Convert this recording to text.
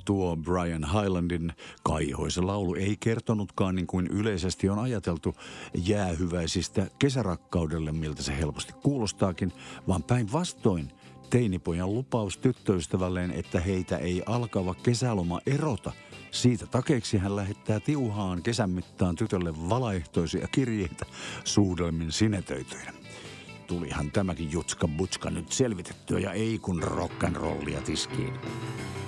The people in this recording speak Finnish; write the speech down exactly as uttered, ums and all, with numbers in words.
tuo Brian Hylandin kaihoisa laulu ei kertonutkaan niin kuin yleisesti on ajateltu jäähyväisistä kesärakkaudelle, miltä se helposti kuulostaakin, vaan päinvastoin teinipojan lupaus tyttöystävälleen, että heitä ei alkava kesäloma erota. Siitä takeeksi hän lähettää tiuhaan kesän mittaan tytölle valaehtoisia kirjeitä suudelmin sinetöityinä. Tulihan tämäkin jutska butska nyt selvitettyä ja ei kun rock'n'rollia tiskiin.